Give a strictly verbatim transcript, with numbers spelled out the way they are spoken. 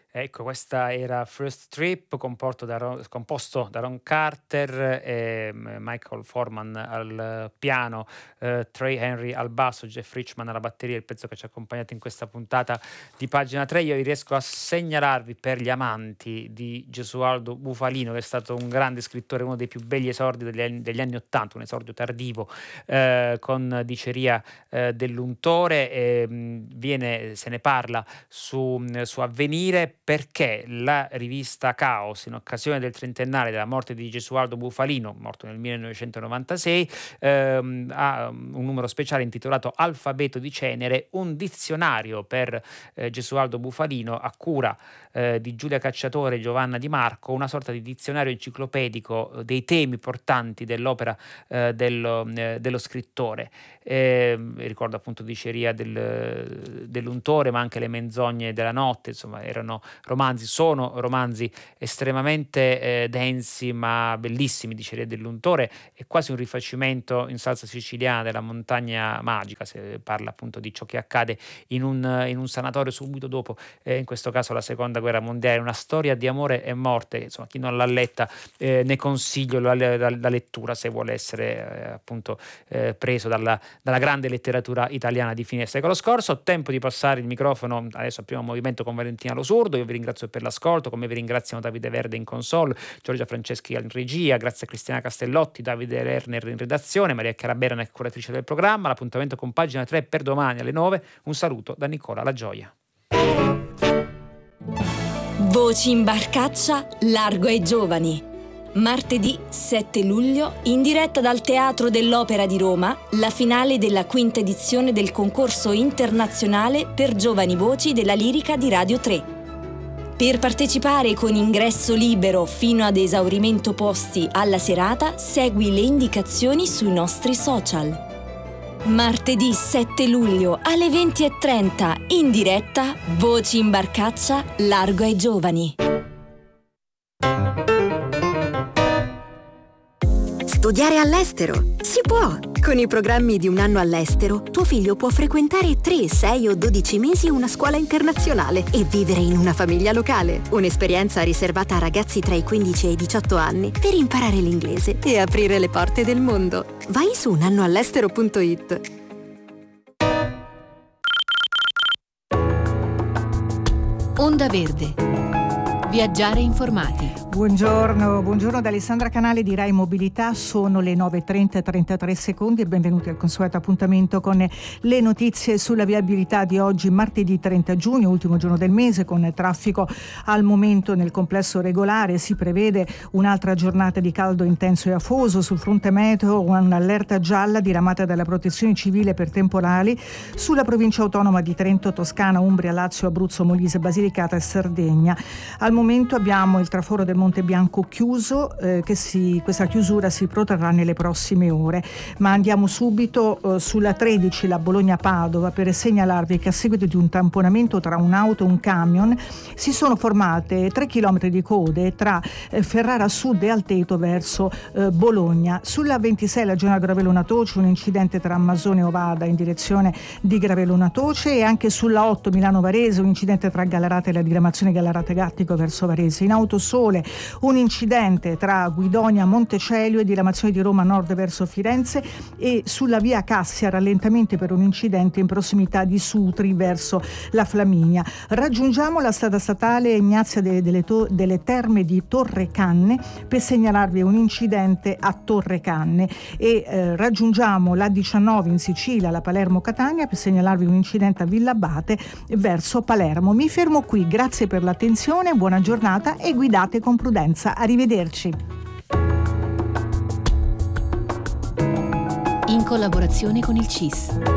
Ecco, questa era First Trip, comporto da Ro- composto da Ron Carter e mm, Michael Foreman al piano, eh, Trey Henry al basso, Jeff Richman alla batteria, il pezzo che ci ha accompagnato in questa puntata di Pagina tre. Io riesco a segnalarvi, per gli amanti di Gesualdo Bufalino, che è stato un grande scrittore, uno dei più belli esordi degli anni, degli anni ottanta, un esordio tardivo, eh, con Diceria eh, dell'Untore, e, mh, viene, se ne parla su, su Avvenire, perché la rivista Caos, in occasione del trentennale della morte di Gesualdo Bufalino, morto nel millenovecentonovantasei, ehm, ha un numero speciale intitolato Alfabeto di Cenere, un dizionario per eh, Gesualdo Bufalino a cura eh, di Giulia Cacciatore e Giovanna Di Marco, una sorta di dizionario enciclopedico eh, dei temi portanti dell'opera eh, dello, eh, dello scrittore. Eh, ricordo appunto Diceria del, dell'Untore, ma anche Le menzogne della notte, insomma erano romanzi, sono romanzi estremamente eh, densi ma bellissimi. Diceria dell'Untore è quasi un rifacimento in salsa siciliana della Montagna Magica, se parla appunto di ciò che accade in un, in un sanatorio subito dopo, eh, in questo caso la seconda guerra mondiale, una storia di amore e morte. Insomma, chi non l'ha letta eh, ne consiglio la, la, la lettura, se vuole essere eh, appunto eh, preso dalla dalla grande letteratura italiana di fine secolo scorso. Tempo di passare il microfono adesso al primo movimento con Valentina Lo Surdo. Io vi ringrazio per l'ascolto, come vi ringraziano Davide Verde in console, Giorgia Franceschi in regia, grazie a Cristina Castellotti, Davide Lerner in redazione, Maria Chiara Berana, curatrice del programma. L'appuntamento con Pagina tre per domani alle nove. Un saluto da Nicola La Gioia. Voci in barcaccia, largo ai giovani. Martedì sette luglio, in diretta dal Teatro dell'Opera di Roma, la finale della quinta edizione del concorso internazionale per giovani voci della lirica di Radio tre. Per partecipare con ingresso libero fino ad esaurimento posti alla serata, segui le indicazioni sui nostri social. Martedì sette luglio alle venti e trenta, in diretta, Voci in barcaccia, largo ai giovani. Studiare all'estero? Si può! Con i programmi di un anno all'estero, tuo figlio può frequentare tre, sei o dodici mesi una scuola internazionale e vivere in una famiglia locale. Un'esperienza riservata a ragazzi tra i quindici e i diciotto anni per imparare l'inglese e aprire le porte del mondo. Vai su un anno all'estero punto it. Onda Verde. Viaggiare informati. Buongiorno, buongiorno da Alessandra Canale di Rai Mobilità. Sono le nove e trenta e trentatré secondi e benvenuti al consueto appuntamento con le notizie sulla viabilità di oggi, martedì trenta giugno, ultimo giorno del mese, con traffico al momento nel complesso regolare. Si prevede un'altra giornata di caldo intenso e afoso. Sul fronte meteo un'allerta gialla diramata dalla Protezione Civile per temporali sulla provincia autonoma di Trento, Toscana, Umbria, Lazio, Abruzzo, Molise, Basilicata e Sardegna. Al momento abbiamo il traforo del Monte Bianco chiuso, eh, che si, questa chiusura si protrarrà nelle prossime ore. Ma andiamo subito eh, sulla tredici, la Bologna-Padova, per segnalarvi che a seguito di un tamponamento tra un'auto e un camion si sono formate tre chilometri di code tra eh, Ferrara Sud e Alteto verso eh, Bologna. Sulla ventisei, la Gioia Gravellona Toce, un incidente tra Ammasone e Ovada in direzione di Gravellona Toce, e anche sulla otto Milano Varese un incidente tra Gallarate e la diramazione Gallarate Gattico verso Varese. In Autosole un incidente tra Guidonia Montecelio e diramazione di Roma Nord verso Firenze, e sulla via Cassia rallentamenti per un incidente in prossimità di Sutri verso la Flaminia. Raggiungiamo la strada statale Ignazia delle, delle, to- delle Terme di Torre Canne per segnalarvi un incidente a Torre Canne, e eh, raggiungiamo la diciannove in Sicilia, la Palermo Catania, per segnalarvi un incidente a Villabate verso Palermo. Mi fermo qui, grazie per l'attenzione, buona giornata e guidate con prudenza. Arrivederci. In collaborazione con il C I S.